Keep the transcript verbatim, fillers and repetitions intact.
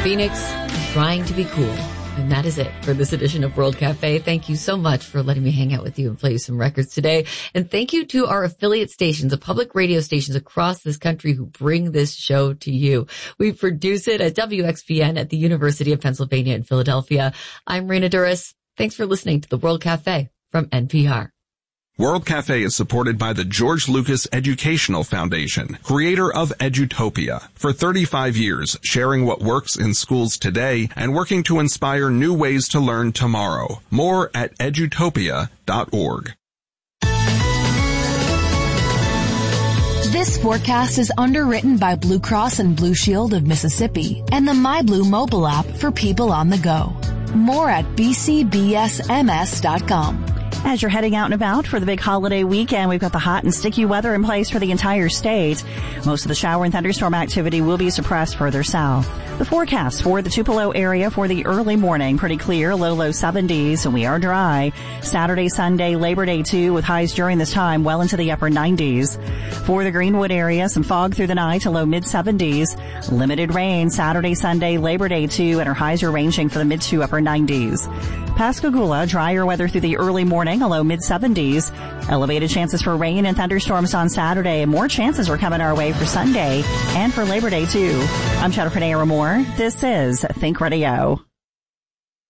Phoenix, trying to be cool. And that is it for this edition of World Cafe. Thank you so much for letting me hang out with you and play you some records today. And thank you to our affiliate stations, the public radio stations across this country who bring this show to you. We produce it at W X P N at the University of Pennsylvania in Philadelphia. I'm Raina Duras. Thanks for listening to the World Cafe from N P R. World Cafe is supported by the George Lucas Educational Foundation, creator of Edutopia. For thirty-five years, sharing what works in schools today and working to inspire new ways to learn tomorrow. More at edutopia dot org. This forecast is underwritten by Blue Cross and Blue Shield of Mississippi and the MyBlue mobile app for people on the go. More at b c b s m s dot com. As you're heading out and about for the big holiday weekend, we've got the hot and sticky weather in place for the entire state. Most of the shower and thunderstorm activity will be suppressed further south. The forecast for the Tupelo area for the early morning, pretty clear, low, low seventies, and we are dry. Saturday, Sunday, Labor Day too, with highs during this time well into the upper nineties. For the Greenwood area, some fog through the night to low mid seventies. Limited rain Saturday, Sunday, Labor Day too, and our highs are ranging for the mid to upper nineties. Pascagoula, drier weather through the early morning, a low mid seventies. Elevated chances for rain and thunderstorms on Saturday, and more chances are coming our way for Sunday and for Labor Day too. I'm Jennifer Naramore. This is Think Radio.